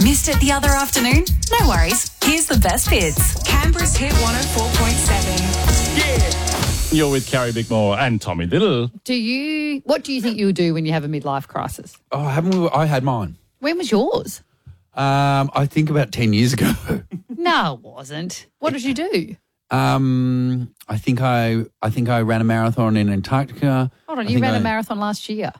Missed it the other afternoon? No worries. Here's the best bits. Canberra's Hit 104.7. You're with Carrie Bickmore and Tommy Little. What do you think you'll do when you have a midlife crisis? Oh, haven't we? I had mine. When was yours? I think about 10 years ago. No, it wasn't. What did you do? I think I ran a marathon in Antarctica. Hold on, you ran a marathon last year.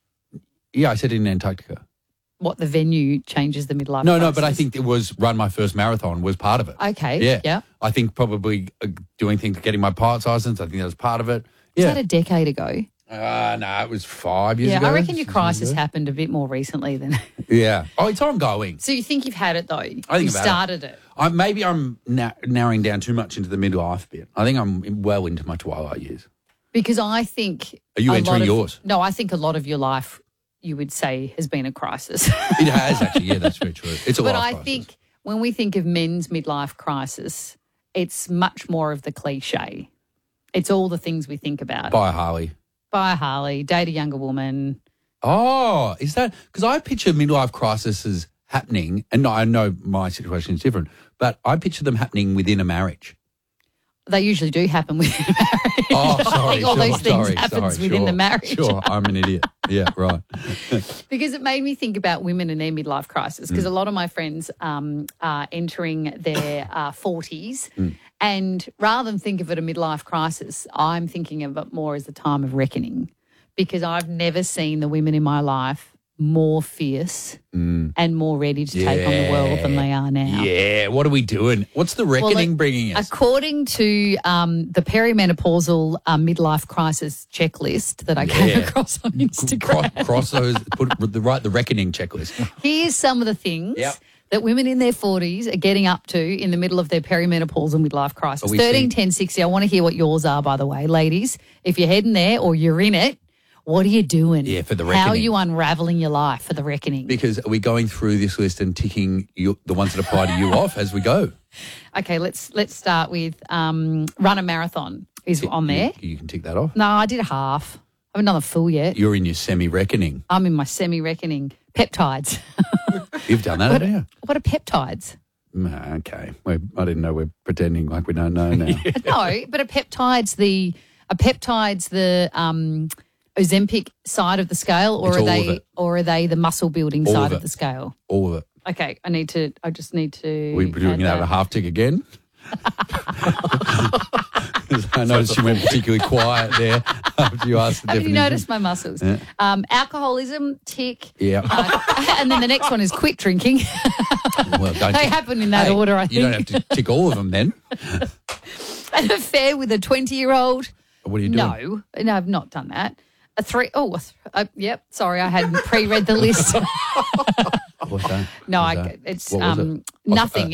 Yeah, I said in Antarctica. What, the venue changes the midlife No, crisis? but I think it was run my first marathon was part of it. Okay, yeah. I think probably doing things, getting my pilot's license, I think that was part of it. Was Yeah. that a decade ago? No, it was 5 years ago. Yeah, I reckon your 6 years crisis ago. happened a bit more recently than... Yeah. Oh, it's ongoing. So you think you've had it, though? I think you I've had started it. Maybe I'm narrowing down too much into the midlife bit. I think I'm well into my twilight years. Because I think... Are you entering yours? No, I think a lot of your life, you would say, has been a crisis. It has, actually. Yeah, that's very true. It's a But life I crisis. think when we think of men's midlife crisis, it's much more of the cliche. It's all the things we think about. Buy a Harley. Buy a Harley, date a younger woman. Oh, is that... Because I picture midlife crises as happening, and I know my situation is different, but I picture them happening within a marriage. They usually do happen within a marriage. Oh, I sorry. think all those things sorry, happens sorry, within the sure, marriage. Sure, I'm an idiot. Yeah, right. Because it made me think about women and their midlife crisis, because a lot of my friends are entering their 40s, and rather than think of it a midlife crisis, I'm thinking of it more as a time of reckoning, because I've never seen the women in my life more fierce and more ready to take on the world than they are now. Yeah, what are we doing? What's the reckoning bringing us? According to the perimenopausal midlife crisis checklist that I came across on Instagram, Cross those, write the reckoning checklist. here's some of the things that women in their 40s are getting up to in the middle of their perimenopausal midlife crisis. 13, 10, 60. I want to hear what yours are, by the way. Ladies, if you're heading there or you're in it, what are you doing? Yeah, for the How reckoning. are you unraveling your life for the reckoning? Because are we going through this list and ticking the ones that apply to you off as we go? Okay, let's start with run a marathon is on there. You can tick that off. No, I did a half. I haven't done the full yet. You're in your semi-reckoning. I'm in my semi-reckoning. Peptides. You've done that, haven't you? What are peptides? Okay. I didn't know we're pretending like we don't know now. No, but are peptides the Ozempic side of the scale, or It's are all of they it. the muscle building All side of of it. the scale? All of it. Okay, I just need to. We're doing add that at a half tick again. I noticed you went particularly quiet there after you asked the Haven't you definition. noticed my muscles? Yeah. Alcoholism, tick. Yeah. And then the next one is quit drinking. Well, don't They tick- happen in that Hey, order, I think. You don't have to tick all of them then. An affair with a 20-year-old. What are you doing? No, I've not done that. Yep. Sorry, I hadn't pre-read the list. What's that? No, What's that? it's What was it? nothing.